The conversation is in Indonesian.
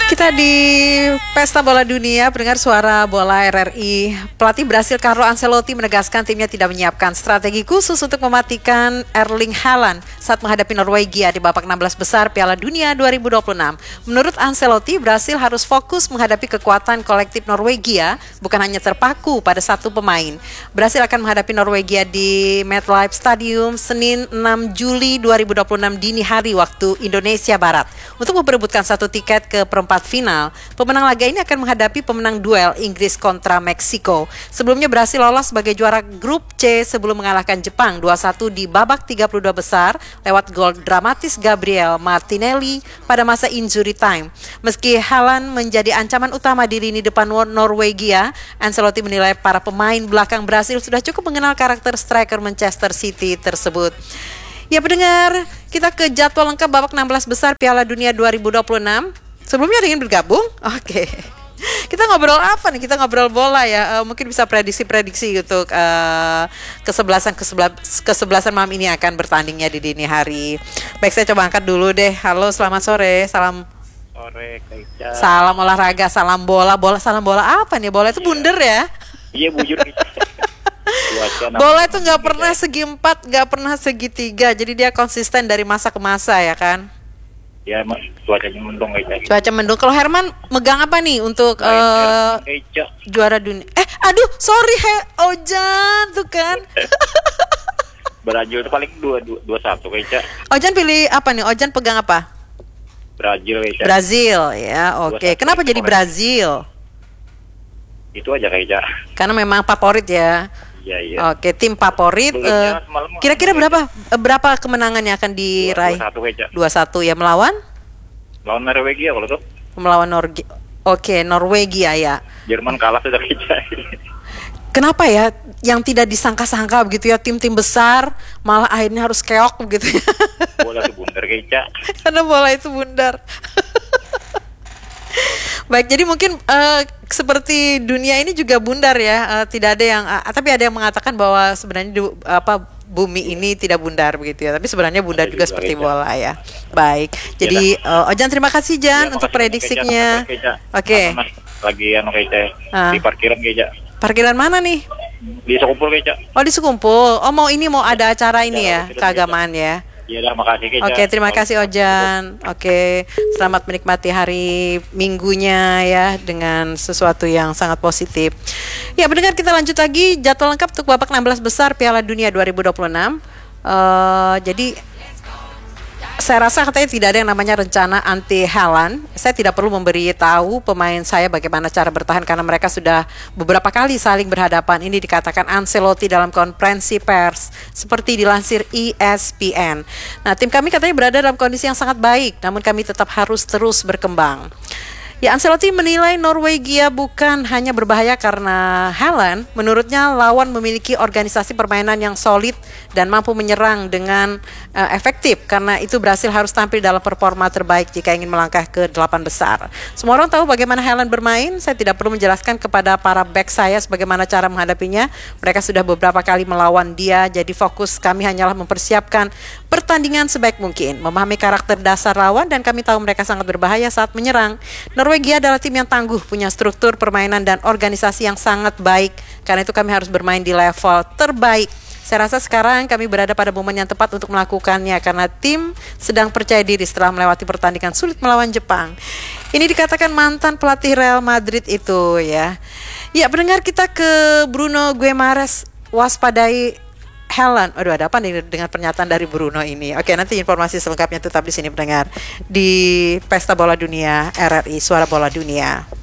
Kita di Pesta Bola Dunia, pendengar suara bola RRI. Pelatih Brasil Carlo Ancelotti menegaskan timnya tidak menyiapkan strategi khusus untuk mematikan Erling Haaland saat menghadapi Norwegia di babak 16 besar Piala Dunia 2026. Menurut Ancelotti, Brasil harus fokus menghadapi kekuatan kolektif Norwegia, bukan hanya terpaku pada satu pemain. Brasil akan menghadapi Norwegia di MetLife Stadium Senin 6 Juli 2026 dini hari waktu Indonesia Barat untuk memperebutkan satu tiket ke perempat final. Pemenang laga ini akan menghadapi pemenang duel Inggris kontra Meksiko. Sebelumnya Brasil lolos sebagai juara grup C sebelum mengalahkan Jepang 2-1 di babak 32 besar lewat gol dramatis Gabriel Martinelli pada masa injury time. Meski Haaland menjadi ancaman utama di lini depan Norwegia, Ancelotti menilai para pemain belakang Brasil sudah cukup mengenal karakter striker Manchester City tersebut. Ya pendengar, kita ke jadwal lengkap babak 16 besar Piala Dunia 2026. Sebelumnya ada yang bergabung? Oke. Kita ngobrol apa nih? Kita ngobrol bola ya. Mungkin bisa prediksi-prediksi untuk kesebelasan malam ini akan bertandingnya di dini hari. Baik, saya coba angkat dulu deh. Halo, selamat sore. Salam sore, Kaica. Salam olahraga, salam bola. Salam bola apa nih? Bola itu bunder ya? Iya, bujur. Bola itu nggak pernah segi 4, nggak pernah segi 3. Jadi dia konsisten dari masa ke masa ya kan? Ya, cuacanya mendung Kaica. Cuaca mendung. Kalau Herman megang apa nih untuk juara dunia? Aduh, sorry Ojan tuh kan. Brazil itu paling 2-1 Kaica. Ojan pilih apa nih? Ojan pegang apa? Brazil Kaica. Brazil ya, oke. Kenapa jadi Brazil? Itu aja Kaica. Karena memang favorit ya. Iya. Oke, tim favorit. Kira-kira berapa kemenangan yang akan diraih? 2-1 ya, melawan Norwegia kalau tuh. Melawan Norwegia. Oke, Norwegia ya. Jerman kalah sudah Kaica. Kenapa ya yang tidak disangka-sangka begitu ya, tim-tim besar malah akhirnya harus keok begitu ya. Bola itu bundar Kaica. Karena bola itu bundar. Baik, jadi mungkin seperti dunia ini juga bundar ya, tidak ada yang tapi ada yang mengatakan bahwa sebenarnya bumi ini tidak bundar begitu ya, tapi sebenarnya bundar juga seperti bola ya. Baik, jadi Ojan terima kasih Jan untuk prediksinya. Oke. Lagi Kaica di parkiran Kaica. Parkiran mana nih? Di Sekumpul Kaica. Oh di Sekumpul. Oh mau ada acara ini ya, keagamaan ya. Iya dah, makasih Kaica. Oke, terima kasih Ojan. Oke, selamat menikmati hari Minggunya ya dengan sesuatu yang sangat positif. Ya, pendengar, kita lanjut lagi jadwal lengkap untuk babak 16 besar Piala Dunia 2026. Jadi saya rasa katanya tidak ada yang namanya rencana anti Haaland. Saya tidak perlu memberi tahu pemain saya bagaimana cara bertahan karena mereka sudah beberapa kali saling berhadapan. Ini dikatakan Ancelotti dalam konferensi pers seperti dilansir ESPN. Nah, tim kami katanya berada dalam kondisi yang sangat baik, namun kami tetap harus terus berkembang. Ya, Ancelotti menilai Norwegia bukan hanya berbahaya karena Haaland, menurutnya lawan memiliki organisasi permainan yang solid dan mampu menyerang dengan efektif. Karena itu Brasil harus tampil dalam performa terbaik jika ingin melangkah ke 8 besar. Semua orang tahu bagaimana Haaland bermain, saya tidak perlu menjelaskan kepada para back saya bagaimana cara menghadapinya. Mereka sudah beberapa kali melawan dia, jadi fokus kami hanyalah mempersiapkan pertandingan sebaik mungkin, memahami karakter dasar lawan, dan kami tahu mereka sangat berbahaya saat menyerang. Norwegia adalah tim yang tangguh, punya struktur permainan dan organisasi yang sangat baik. Karena itu kami harus bermain di level terbaik. Saya rasa sekarang kami berada pada momen yang tepat untuk melakukannya karena tim sedang percaya diri setelah melewati pertandingan sulit melawan Jepang. Ini dikatakan mantan pelatih Real Madrid itu ya. Ya, pendengar, kita ke Bruno Guimaraes, waspadai Haaland. Aduh, ada apa nih dengan pernyataan dari Bruno ini? Oke, nanti informasi selengkapnya tetap di sini pendengar di Pesta Bola Dunia RRI, Suara Bola Dunia.